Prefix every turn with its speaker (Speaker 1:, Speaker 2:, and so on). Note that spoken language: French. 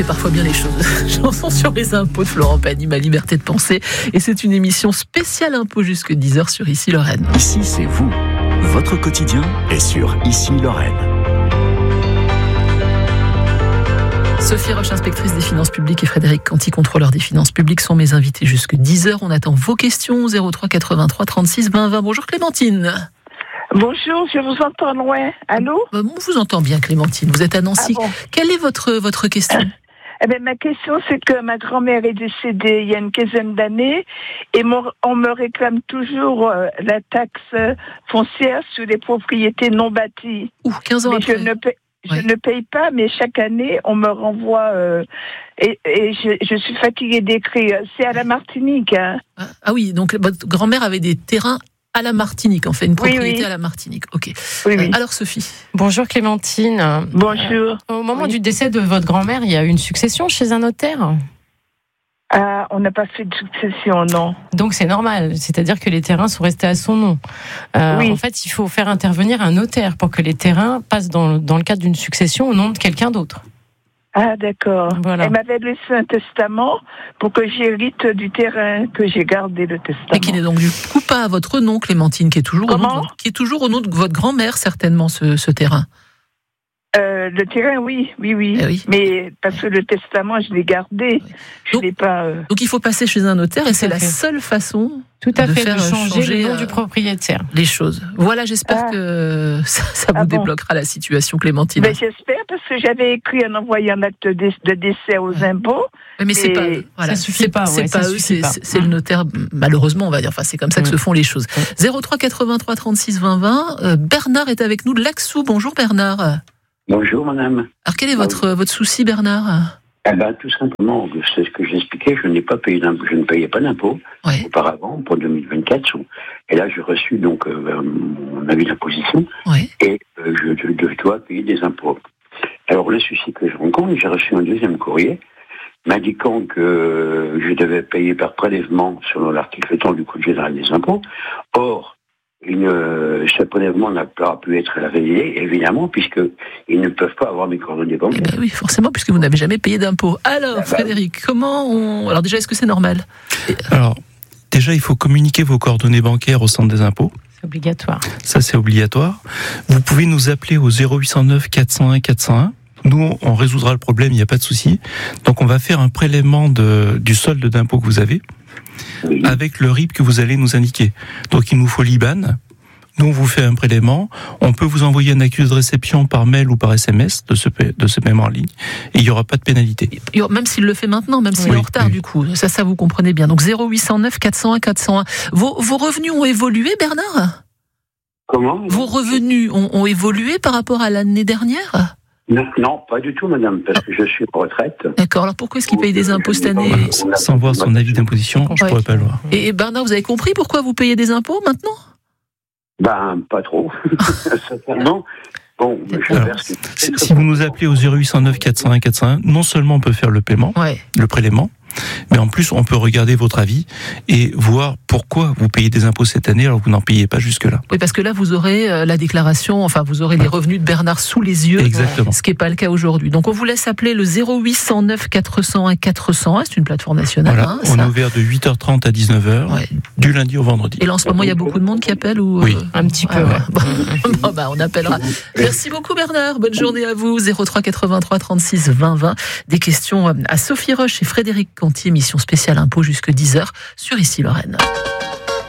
Speaker 1: C'est parfois bien les choses. Chanson sur les impôts de Florent Pagny, ma liberté de penser. Et c'est une émission spéciale impôts jusque 10h sur Ici Lorraine.
Speaker 2: Ici, c'est vous. Votre quotidien est sur Ici Lorraine.
Speaker 1: Sophie Roche, inspectrice des finances publiques, et Frédéric Canty, contrôleur des finances publiques, sont mes invités jusque 10h. On attend vos questions, 03 83 36 20 20. Bonjour Clémentine.
Speaker 3: Bonjour, je vous entends loin. Allô?
Speaker 1: On vous entend bien Clémentine, vous êtes à Nancy.
Speaker 3: Ah bon.
Speaker 1: Quelle est votre question?
Speaker 3: Ma question, c'est que ma grand-mère est décédée il y a une quinzaine d'années et on me réclame toujours la taxe foncière sur les propriétés non bâties.
Speaker 1: 15 ans
Speaker 3: mais
Speaker 1: après.
Speaker 3: Je ne paye pas, mais chaque année, on me renvoie et je suis fatiguée d'écrire. C'est à la Martinique. Hein.
Speaker 1: Ah oui, donc votre grand-mère avait des terrains à la Martinique, en fait, une propriété à la Martinique. Ok.
Speaker 3: Oui.
Speaker 1: Alors Sophie.
Speaker 4: Bonjour Clémentine.
Speaker 3: Bonjour.
Speaker 4: Au moment du décès de votre grand-mère, il y a eu une succession chez un notaire?
Speaker 3: On n'a pas fait de succession, non.
Speaker 4: Donc c'est normal, c'est-à-dire que les terrains sont restés à son nom.
Speaker 3: Oui.
Speaker 4: En fait, il faut faire intervenir un notaire pour que les terrains passent dans le cadre d'une succession au nom de quelqu'un d'autre.
Speaker 3: Ah, d'accord.
Speaker 4: Voilà.
Speaker 3: Elle m'avait laissé un testament pour que j'hérite du terrain, que j'ai gardé le testament.
Speaker 1: Et qui n'est donc du coup pas à votre nom, Clémentine, qui est toujours au nom de votre grand-mère, certainement, ce terrain.
Speaker 3: Le terrain, oui.
Speaker 1: Eh oui.
Speaker 3: Mais parce que le testament, je l'ai gardé. Je l'ai pas.
Speaker 1: Donc il faut passer chez un notaire et c'est la seule façon
Speaker 4: de
Speaker 1: faire
Speaker 4: changer le nom du propriétaire.
Speaker 1: Les choses. Voilà, j'espère que ça vous débloquera la situation, Clémentine.
Speaker 3: Ben, j'espère, parce que j'avais écrit en envoyant un acte de décès aux impôts.
Speaker 1: Mais c'est pas eux. Voilà.
Speaker 4: Ça suffit pas.
Speaker 1: C'est pas eux, c'est le notaire, malheureusement, on va dire. Enfin, c'est comme ça que se font les choses. 03 83 36 20 20. Bernard est avec nous de Laxou. Bonjour Bernard.
Speaker 5: Bonjour madame.
Speaker 1: Alors quel est votre souci, Bernard?
Speaker 5: Tout simplement, c'est ce que j'expliquais, je ne payais pas d'impôts auparavant pour 2024. Et là, j'ai reçu donc mon avis d'imposition et je dois payer des impôts. Alors le souci que je rencontre, j'ai reçu un deuxième courrier m'indiquant que je devais payer par prélèvement selon l'article 30 du Code général des impôts. Or, ce prélèvement n'a pas pu être réalisé, évidemment, puisqu'ils ne peuvent pas avoir mes coordonnées bancaires.
Speaker 1: Oui, forcément, puisque vous n'avez jamais payé d'impôts. Alors, Frédéric, Alors déjà, est-ce que c'est normal?
Speaker 6: Alors, déjà, il faut communiquer vos coordonnées bancaires au centre des impôts.
Speaker 4: C'est obligatoire.
Speaker 6: Ça, c'est obligatoire. Vous pouvez nous appeler au 0809 401 401. Nous, on résoudra le problème, il n'y a pas de souci. Donc, on va faire un prélèvement du solde d'impôt que vous avez. Oui. Avec le RIB que vous allez nous indiquer. Donc il nous faut l'IBAN. Nous, on vous fait un prélèvement. On peut vous envoyer un accusé de réception par mail ou par SMS de ce paiement en ligne. Et il n'y aura pas de pénalité.
Speaker 1: Même s'il le fait maintenant, même s'il est en retard, du coup. Ça vous comprenez bien. Donc 0809 401 401. Vos revenus ont évolué, Bernard?
Speaker 5: Comment?
Speaker 1: Vos revenus ont évolué par rapport à l'année dernière?
Speaker 5: Non, pas du tout, madame, parce que je suis en retraite.
Speaker 1: D'accord, alors pourquoi est-ce qu'il paye des impôts cette année?
Speaker 6: Sans voir son avis d'imposition, je ne pourrais pas le voir.
Speaker 1: Et Bernard, vous avez compris pourquoi vous payez des impôts maintenant?
Speaker 5: Pas trop. Sincèrement. Bon,
Speaker 6: si vous nous appelez au 0809 401 401, non seulement on peut faire le paiement, le prélèvement, mais en plus on peut regarder votre avis et voir pourquoi vous payez des impôts cette année alors que vous n'en payez pas jusque-là.
Speaker 1: Oui, parce que là vous aurez la déclaration, vous aurez les revenus de Bernard sous les yeux.
Speaker 6: Exactement.
Speaker 1: Ce qui n'est pas le cas aujourd'hui. Donc on vous laisse appeler le 0809 401 401, c'est une plateforme nationale.
Speaker 6: Voilà, on est ouvert de 8h30 à 19h, du lundi au vendredi.
Speaker 1: Et là en ce moment il y a beaucoup de monde qui appelle ou...
Speaker 6: Oui,
Speaker 4: un petit peu.
Speaker 1: On appellera. Merci beaucoup Bernard, bonne journée à vous. 03 83 36 20 20. Des questions à Sophie Roche et Frédéric Canty, émission spéciale impôt jusque 10h sur Ici Lorraine.